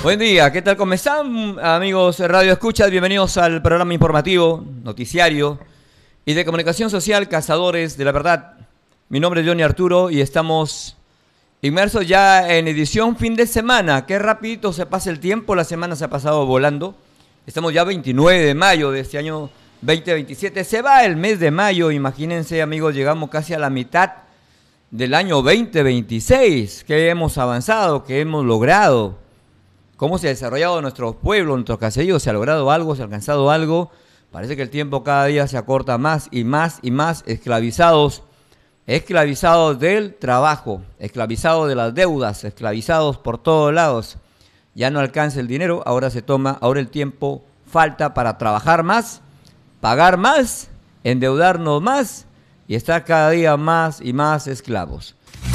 Buen día, ¿qué tal? ¿Cómo están, amigos de Radio Escuchas? Bienvenidos al programa informativo, noticiario y de comunicación social Cazadores de la Verdad. Mi nombre es Johnny Arturo y estamos inmersos ya en edición fin de semana. Qué rapidito se pasa el tiempo, la semana se ha pasado volando. Estamos ya 29 de mayo de este año 2027. Se va el mes de mayo, imagínense, amigos, llegamos casi a la mitad del año 2026. ¿Qué hemos avanzado? ¿Qué hemos logrado? ¿Cómo se ha desarrollado nuestro pueblo, nuestros caseríos? ¿Se ha logrado algo? ¿Se ha alcanzado algo? Parece que el tiempo cada día se acorta más y más y más, esclavizados del trabajo, esclavizados de las deudas, esclavizados por todos lados. Ya no alcanza el dinero, ahora el tiempo falta para trabajar más, pagar más, endeudarnos más y estar cada día más y más esclavos.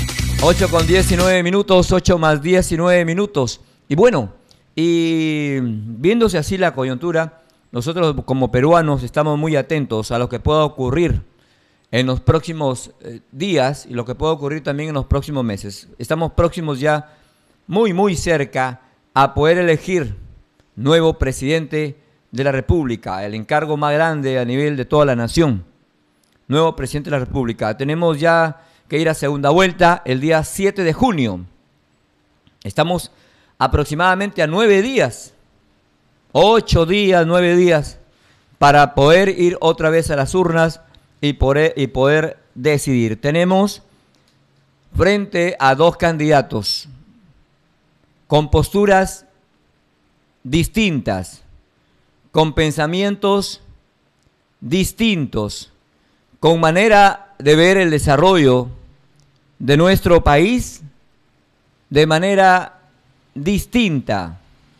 8:19, 8 más 19 minutos. Y bueno, y viéndose así la coyuntura, nosotros como peruanos estamos muy atentos a lo que pueda ocurrir en los próximos días y lo que pueda ocurrir también en los próximos meses. Estamos próximos ya, muy cerca, a poder elegir nuevo presidente de la República, el encargo más grande a nivel de toda la nación. Nuevo presidente de la República. Tenemos ya que ir a segunda vuelta el día 7 de junio. Estamos aproximadamente a 9 días, 8 días, 9 días, para poder ir otra vez a las urnas y poder decidir. Tenemos frente a dos candidatos con posturas distintas, con pensamientos distintos, con manera de ver el desarrollo de nuestro país de manera distinta.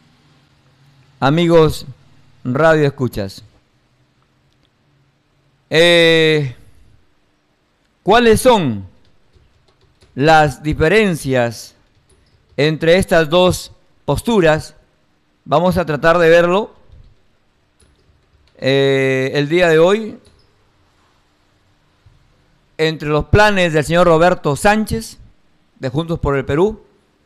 Amigos Radio Escuchas, ¿cuáles son las diferencias entre estas dos posturas? Vamos a tratar de verlo el día de hoy entre los planes del señor Roberto Sánchez de Juntos por el Perú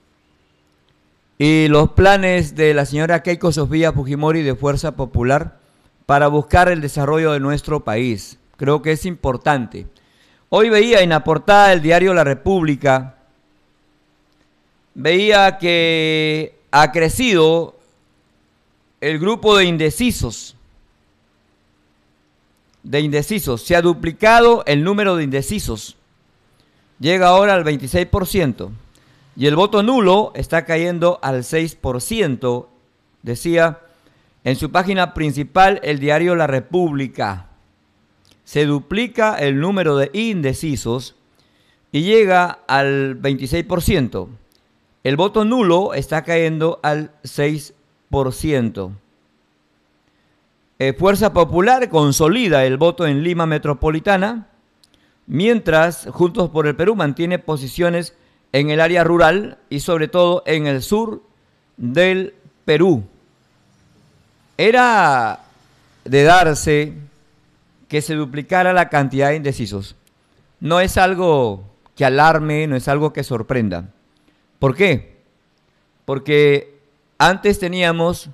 y los planes de la señora Keiko Sofía Fujimori de Fuerza Popular para buscar el desarrollo de nuestro país. Creo que es importante. Hoy veía en la portada del diario La República, veía que ha crecido el grupo de indecisos. Se ha duplicado el número de indecisos. Llega ahora al 26%. Y el voto nulo está cayendo al 6%, decía en su página principal el diario La República. Se duplica el número de indecisos y llega al 26%. El voto nulo está cayendo al 6%. Fuerza Popular consolida el voto en Lima Metropolitana, mientras Juntos por el Perú mantiene posiciones en el área rural y sobre todo en el sur del Perú. Era de darse que se duplicara la cantidad de indecisos. No es algo que alarme, no es algo que sorprenda. ¿Por qué? Porque antes teníamos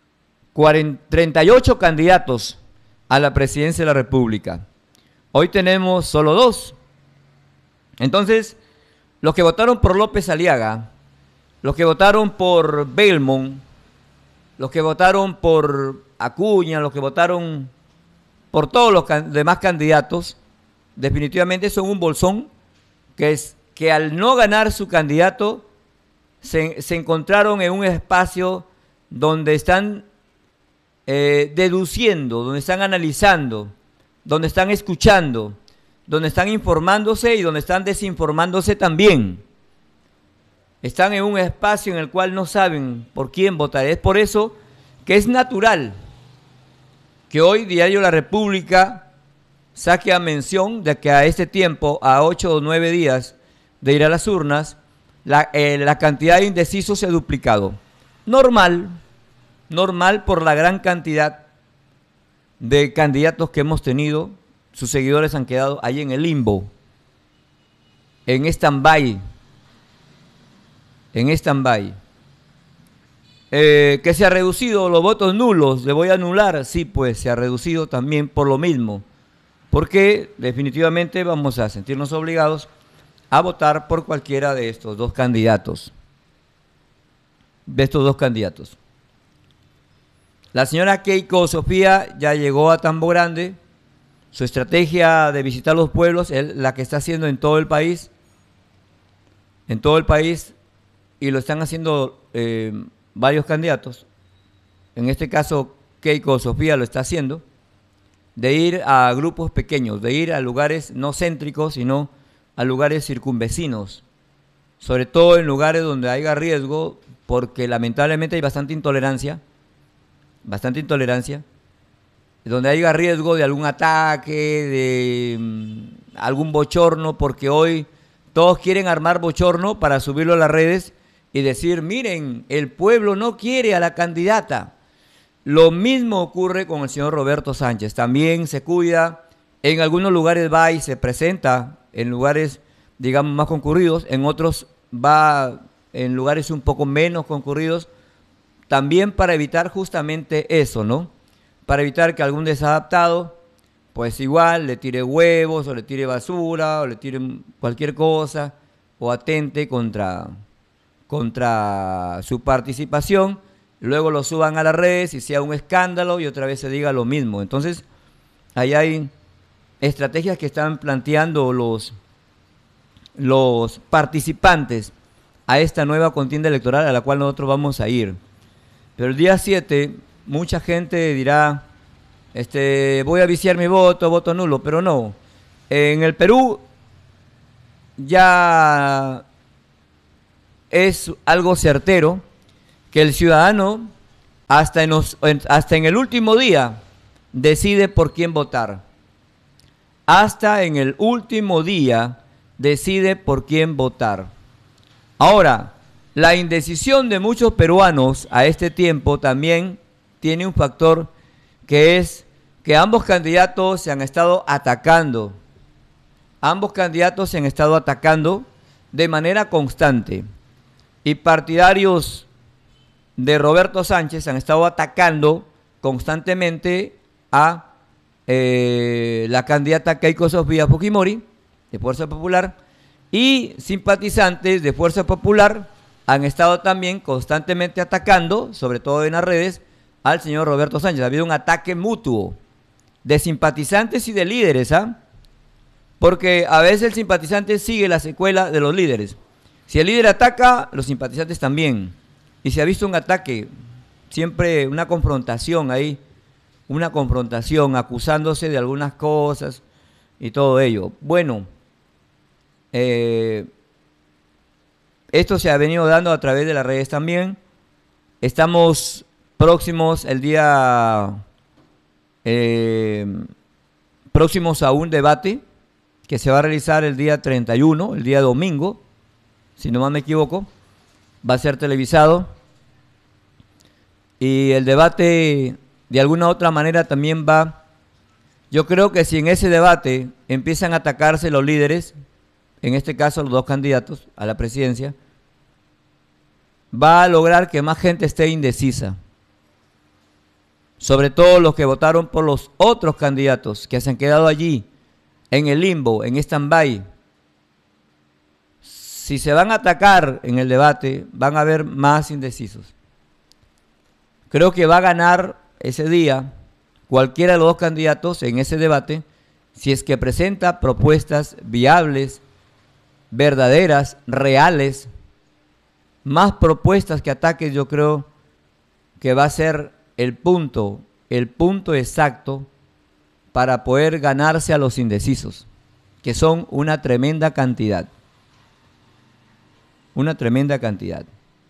38 candidatos a la presidencia de la República. Hoy tenemos solo 2. Entonces, los que votaron por López Aliaga, los que votaron por Belmont, los que votaron por Acuña, los que votaron por todos los demás candidatos, definitivamente son un bolsón que al no ganar su candidato se encontraron en un espacio donde están deduciendo, donde están analizando, donde están escuchando, donde están informándose y donde están desinformándose también. Están en un espacio en el cual no saben por quién votar. Es por eso que es natural que hoy Diario La República saque a mención de que a este tiempo, a 8 o 9 días de ir a las urnas, la cantidad de indecisos se ha duplicado. Normal por la gran cantidad de candidatos que hemos tenido. Sus seguidores han quedado ahí en el limbo, en stand-by. Que se ha reducido los votos nulos, le voy a anular, sí, pues se ha reducido también por lo mismo, porque definitivamente vamos a sentirnos obligados a votar por cualquiera de estos dos candidatos. La señora Keiko Sofía ya llegó a Tambo Grande. Su estrategia de visitar los pueblos es la que está haciendo en todo el país, y lo están haciendo varios candidatos. En este caso, Keiko Sofía lo está haciendo, de ir a grupos pequeños, de ir a lugares no céntricos, sino a lugares circunvecinos, sobre todo en lugares donde haya riesgo, porque lamentablemente hay bastante intolerancia, donde haya riesgo de algún ataque, de algún bochorno, porque hoy todos quieren armar bochorno para subirlo a las redes y decir, miren, el pueblo no quiere a la candidata. Lo mismo ocurre con el señor Roberto Sánchez, también se cuida, en algunos lugares va y se presenta, en lugares, digamos, más concurridos, en otros va en lugares un poco menos concurridos, también para evitar justamente eso, ¿no? Para evitar que algún desadaptado, pues igual le tire huevos, o le tire basura, o le tire cualquier cosa, o atente contra su participación, luego lo suban a las redes y sea un escándalo y otra vez se diga lo mismo. Entonces, ahí hay estrategias que están planteando los participantes a esta nueva contienda electoral a la cual nosotros vamos a ir. Pero el día 7, mucha gente dirá, voy a viciar mi voto nulo, pero no. En el Perú ya es algo certero que el ciudadano hasta en el último día decide por quién votar. Hasta en el último día decide por quién votar. Ahora, la indecisión de muchos peruanos a este tiempo también tiene un factor que es que ambos candidatos se han estado atacando. Ambos candidatos se han estado atacando de manera constante. Y partidarios de Roberto Sánchez han estado atacando constantemente a la candidata Keiko Sofía Fujimori, de Fuerza Popular, y simpatizantes de Fuerza Popular han estado también constantemente atacando, sobre todo en las redes, al señor Roberto Sánchez. Ha habido un ataque mutuo de simpatizantes y de líderes, ¿ah? Porque a veces el simpatizante sigue la secuela de los líderes. Si el líder ataca, los simpatizantes también. Y se ha visto un ataque, siempre una confrontación ahí, acusándose de algunas cosas y todo ello. Bueno, esto se ha venido dando a través de las redes también. Estamos próximos próximos a un debate que se va a realizar el día 31, el día domingo, si no mal me equivoco, va a ser televisado. Y el debate, de alguna u otra manera, también va. Yo creo que si en ese debate empiezan a atacarse los líderes, en este caso los dos candidatos a la presidencia, va a lograr que más gente esté indecisa. Sobre todo los que votaron por los otros candidatos que se han quedado allí, en el limbo, en stand-by. Si se van a atacar en el debate, van a haber más indecisos. Creo que va a ganar ese día cualquiera de los dos candidatos en ese debate si es que presenta propuestas viables, verdaderas, reales, más propuestas que ataques. Yo creo que va a ser el punto exacto para poder ganarse a los indecisos, que son una tremenda cantidad. Una tremenda cantidad.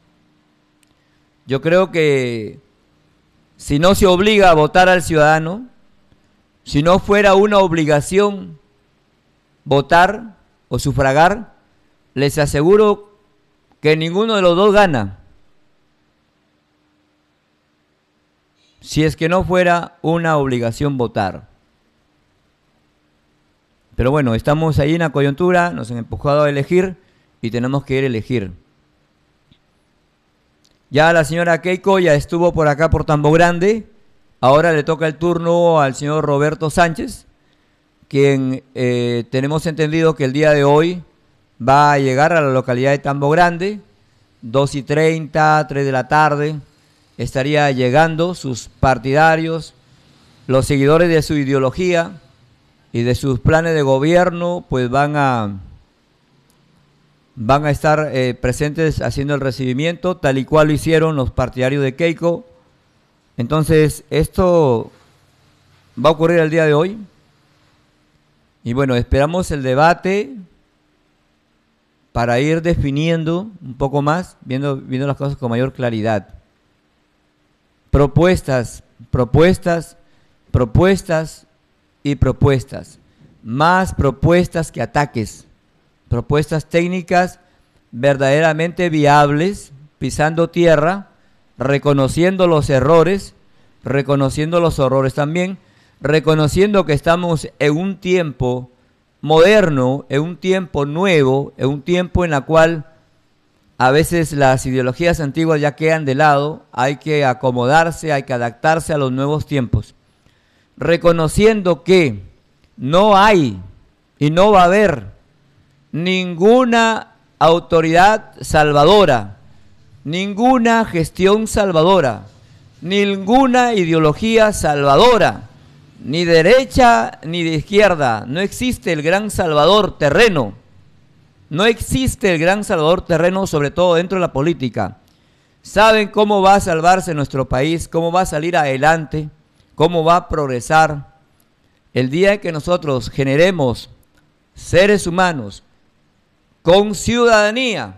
Yo creo que si no se obliga a votar al ciudadano, si no fuera una obligación votar o sufragar, les aseguro que ninguno de los dos gana. Si es que no fuera una obligación votar. Pero bueno, estamos ahí en la coyuntura, nos han empujado a elegir y tenemos que ir a elegir. Ya la señora Keiko ya estuvo por acá por Tambo Grande. Ahora le toca el turno al señor Roberto Sánchez, quien tenemos entendido que el día de hoy va a llegar a la localidad de Tambo Grande, 2:30, 3 de la tarde, estaría llegando. Sus partidarios, los seguidores de su ideología y de sus planes de gobierno, pues van a estar presentes haciendo el recibimiento, tal y cual lo hicieron los partidarios de Keiko. Entonces, esto va a ocurrir el día de hoy. Y bueno, esperamos el debate para ir definiendo un poco más, viendo las cosas con mayor claridad. Propuestas, propuestas, propuestas y propuestas. Más propuestas que ataques. Propuestas técnicas verdaderamente viables, pisando tierra, reconociendo los errores, reconociendo los horrores también, reconociendo que estamos en un tiempo moderno, en un tiempo nuevo, en un tiempo en el cual a veces las ideologías antiguas ya quedan de lado, hay que acomodarse, hay que adaptarse a los nuevos tiempos, reconociendo que no hay y no va a haber ninguna autoridad salvadora, ninguna gestión salvadora, ninguna ideología salvadora, ni derecha ni de izquierda. No existe el gran salvador terreno. No existe el gran salvador terreno, sobre todo dentro de la política. ¿Saben cómo va a salvarse nuestro país? ¿Cómo va a salir adelante? ¿Cómo va a progresar? El día en que nosotros generemos seres humanos con ciudadanía,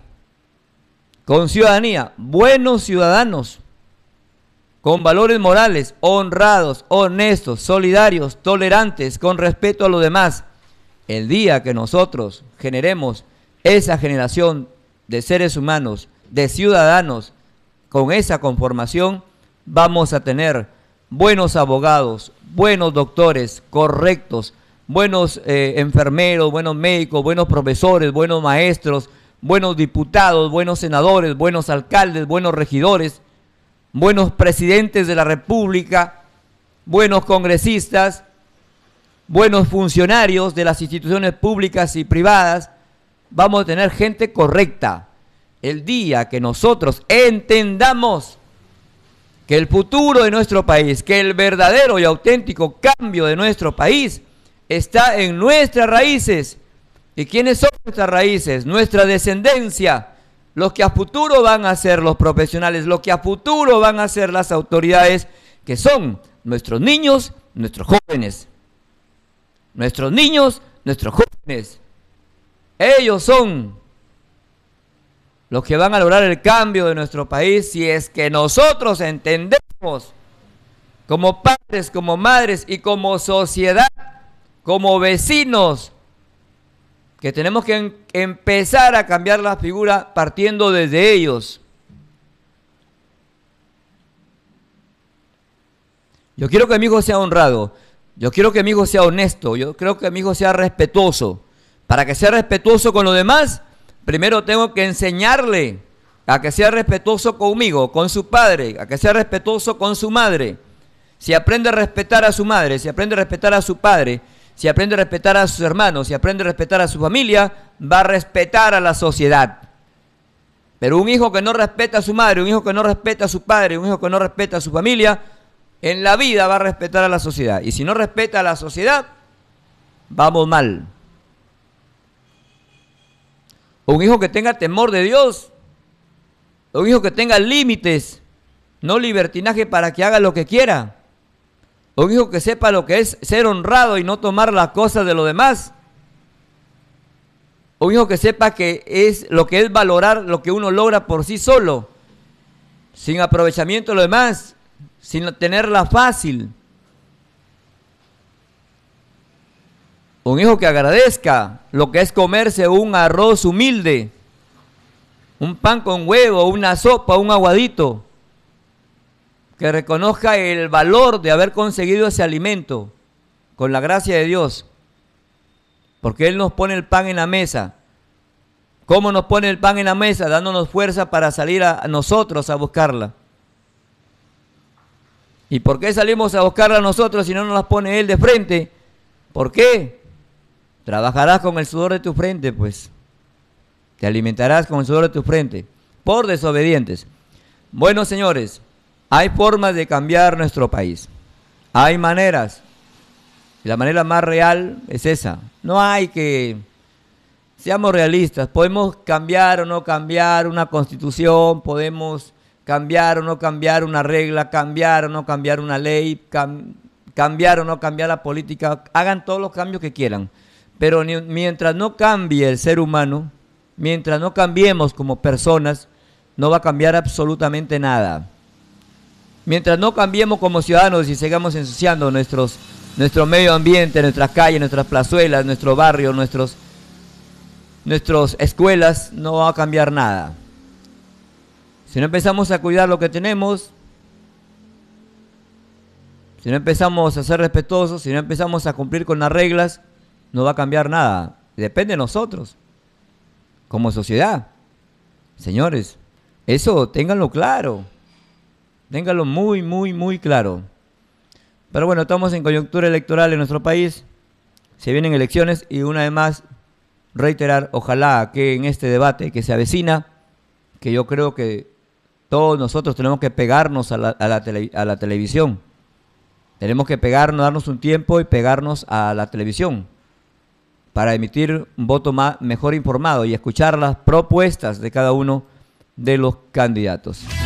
buenos ciudadanos, con valores morales, honrados, honestos, solidarios, tolerantes, con respeto a los demás. El día que nosotros generemos esa generación de seres humanos, de ciudadanos, con esa conformación, vamos a tener buenos abogados, buenos doctores, correctos, buenos enfermeros, buenos médicos, buenos profesores, buenos maestros, buenos diputados, buenos senadores, buenos alcaldes, buenos regidores, buenos presidentes de la República, buenos congresistas, buenos funcionarios de las instituciones públicas y privadas. Vamos a tener gente correcta. El día que nosotros entendamos que el futuro de nuestro país, que el verdadero y auténtico cambio de nuestro país está en nuestras raíces. ¿Y quiénes son nuestras raíces? Nuestra descendencia. Los que a futuro van a ser los profesionales, los que a futuro van a ser las autoridades, que son nuestros niños, nuestros jóvenes. Nuestros niños, nuestros jóvenes. Ellos son los que van a lograr el cambio de nuestro país, si es que nosotros entendemos, como padres, como madres y como sociedad, como vecinos, que tenemos que empezar a cambiar la figura partiendo desde ellos. Yo quiero que mi hijo sea honrado, yo quiero que mi hijo sea honesto, yo quiero que mi hijo sea respetuoso. Para que sea respetuoso con los demás, primero tengo que enseñarle a que sea respetuoso conmigo, con su padre, a que sea respetuoso con su madre. Si aprende a respetar a su madre, si aprende a respetar a su padre, si aprende a respetar a sus hermanos, si aprende a respetar a su familia, va a respetar a la sociedad. Pero un hijo que no respeta a su madre, un hijo que no respeta a su padre, un hijo que no respeta a su familia, en la vida va a respetar a la sociedad. Y si no respeta a la sociedad, vamos mal. Un hijo que tenga temor de Dios, un hijo que tenga límites, no libertinaje para que haga lo que quiera. Un hijo que sepa lo que es ser honrado y no tomar las cosas de los demás. Un hijo que sepa que es lo que es valorar lo que uno logra por sí solo, sin aprovechamiento de los demás, sin tenerla fácil. Un hijo que agradezca lo que es comerse un arroz humilde, un pan con huevo, una sopa, un aguadito. Que reconozca el valor de haber conseguido ese alimento con la gracia de Dios. Porque Él nos pone el pan en la mesa. ¿Cómo nos pone el pan en la mesa? Dándonos fuerza para salir a nosotros a buscarla. ¿Y por qué salimos a buscarla nosotros si no nos las pone Él de frente? ¿Por qué? Trabajarás con el sudor de tu frente, pues. Te alimentarás con el sudor de tu frente. Por desobedientes. Bueno, señores, hay formas de cambiar nuestro país. Hay maneras. Y la manera más real es esa. No hay que... Seamos realistas. Podemos cambiar o no cambiar una constitución. Podemos cambiar o no cambiar una regla. Cambiar o no cambiar una ley. Cambiar o no cambiar la política. Hagan todos los cambios que quieran. Pero mientras no cambie el ser humano, mientras no cambiemos como personas, no va a cambiar absolutamente nada. Mientras no cambiemos como ciudadanos y sigamos ensuciando nuestro medio ambiente, nuestras calles, nuestras plazuelas, nuestro barrio, nuestras escuelas, no va a cambiar nada. Si no empezamos a cuidar lo que tenemos, si no empezamos a ser respetuosos, si no empezamos a cumplir con las reglas, no va a cambiar nada. Depende de nosotros, como sociedad. Señores, eso ténganlo claro. Ténganlo muy, muy, muy claro. Pero bueno, estamos en coyuntura electoral en nuestro país. Se vienen elecciones y una vez más reiterar, ojalá que en este debate que se avecina, que yo creo que todos nosotros tenemos que pegarnos a la televisión. Tenemos que pegarnos, darnos un tiempo y pegarnos a la televisión para emitir un voto mejor informado y escuchar las propuestas de cada uno de los candidatos.